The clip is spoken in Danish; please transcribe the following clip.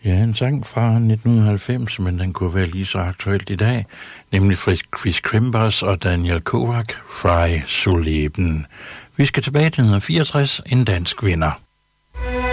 Ja, en sang fra 1990, men den kunne være lige så aktuelt i dag, nemlig Chris Krimbers og Daniel Kovac, Frei zu leben. Vi skal tilbage til 1964, en dansk vinder.